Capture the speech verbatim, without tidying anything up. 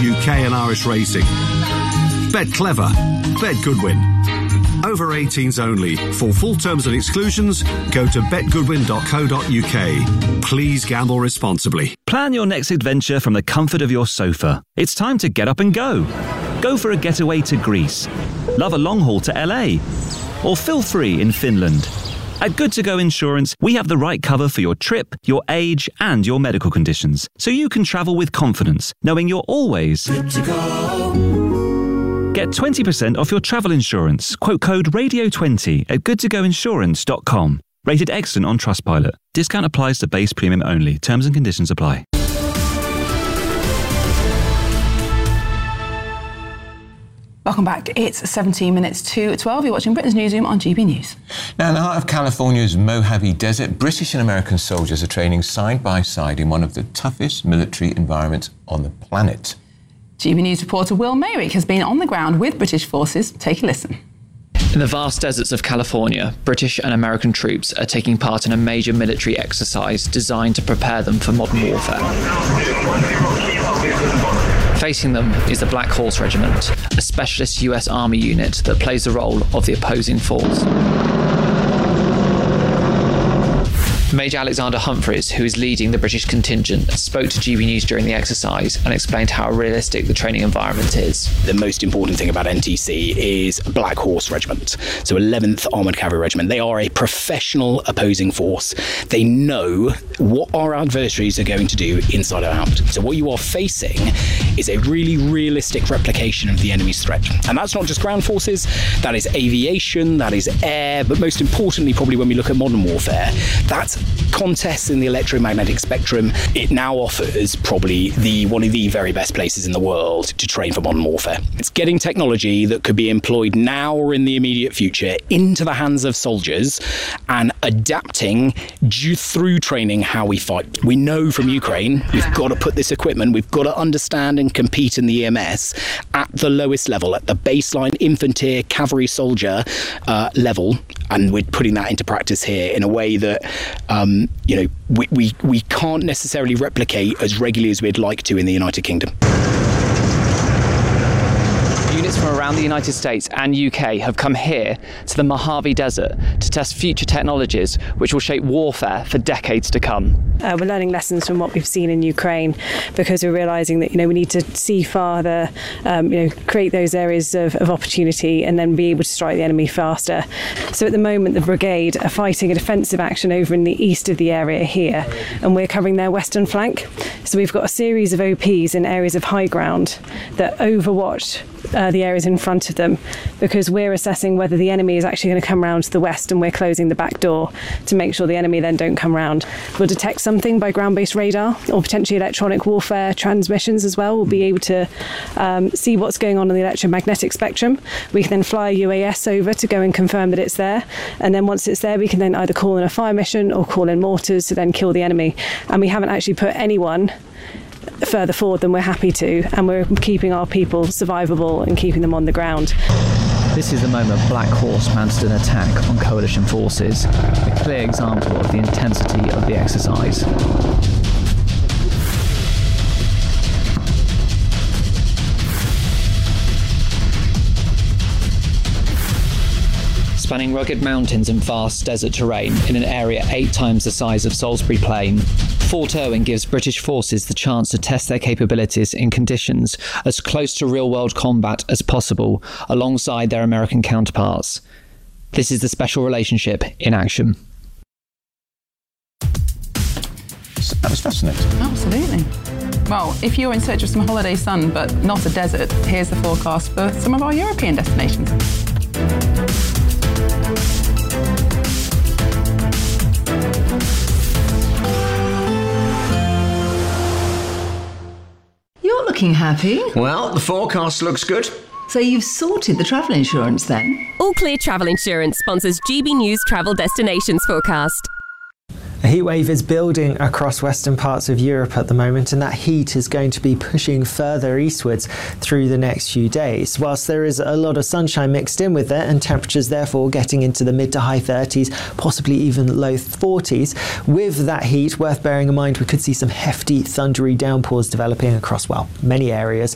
U K and Irish racing. Bet clever. Bet Goodwin. Over eighteens only. For full terms and exclusions, go to bet goodwin dot co dot U K. Please gamble responsibly. Plan your next adventure from the comfort of your sofa. It's time to get up and go. Go for a getaway to Greece. Love a long haul to L A. Or feel free in Finland. At Good To Go Insurance, we have the right cover for your trip, your age, and your medical conditions, so you can travel with confidence, knowing you're always good to go. Get twenty percent off your travel insurance. Quote code radio twenty at good to go insurance dot com. Rated excellent on Trustpilot. Discount applies to base premium only. Terms and conditions apply. Welcome back. It's seventeen minutes to twelve. You're watching Britain's Newsroom on G B News. Now, in the heart of California's Mojave Desert, British and American soldiers are training side by side in one of the toughest military environments on the planet. G B News reporter Will Mayrick has been on the ground with British forces. Take a listen. In the vast deserts of California, British and American troops are taking part in a major military exercise designed to prepare them for modern warfare. Facing them is the Black Horse Regiment, a specialist U S Army unit that plays the role of the opposing force. Major Alexander Humphreys, who is leading the British contingent, spoke to G B News during the exercise and explained how realistic the training environment is. The most important thing about N T C is Black Horse Regiment, so eleventh Armoured Cavalry Regiment. They are a professional opposing force. They know what our adversaries are going to do inside or out. So what you are facing is a really realistic replication of the enemy's threat. And that's not just ground forces, that is aviation, that is air, but most importantly, probably when we look at modern warfare, that's contests in the electromagnetic spectrum. It now offers probably the one of the very best places in the world to train for modern warfare. It's getting technology that could be employed now or in the immediate future into the hands of soldiers and adapting due through training how we fight. We know from Ukraine we've got to put this equipment, we've got to understand and compete in the E M S at the lowest level, at the baseline infantry cavalry soldier uh, level, and we're putting that into practice here in a way that Um, you know, we, we, we can't necessarily replicate as regularly as we'd like to in the United Kingdom. Units from around the United States and U K have come here to the Mojave Desert to test future technologies which will shape warfare for decades to come. Uh, we're learning lessons from what we've seen in Ukraine, because we're realising that, you know, we need to see farther, um, you know, create those areas of, of opportunity and then be able to strike the enemy faster. So at the moment, the brigade are fighting a defensive action over in the east of the area here, and we're covering their western flank. So we've got a series of O Ps in areas of high ground that overwatch uh, the areas in front of them, because we're assessing whether the enemy is actually going to come round to the west, and we're closing the back door to make sure the enemy then don't come round. We'll detect something by ground-based radar or potentially electronic warfare transmissions as well. We'll be able to um, see what's going on in the electromagnetic spectrum. We can then fly a U A S over to go and confirm that it's there, and then once it's there we can then either call in a fire mission or call in mortars to then kill the enemy. And we haven't actually put anyone further forward than we're happy to, and we're keeping our people survivable and keeping them on the ground. This is the moment Black Horse mounted an attack on coalition forces, a clear example of the intensity of the exercise. Spanning rugged mountains and vast desert terrain in an area eight times the size of Salisbury Plain, Fort Irwin gives British forces the chance to test their capabilities in conditions as close to real-world combat as possible alongside their American counterparts. This is the special relationship in action. That was fascinating. Absolutely. Well, if you're in search of some holiday sun but not a desert, here's the forecast for some of our European destinations. You're looking happy. Well, the forecast looks good. So you've sorted the travel insurance then? All Clear Travel Insurance sponsors G B News Travel Destinations Forecast. A heatwave is building across western parts of Europe at the moment, and that heat is going to be pushing further eastwards through the next few days. Whilst there is a lot of sunshine mixed in with it, and temperatures therefore getting into the mid to high thirties, possibly even low forties, with that heat, worth bearing in mind, we could see some hefty thundery downpours developing across, well, many areas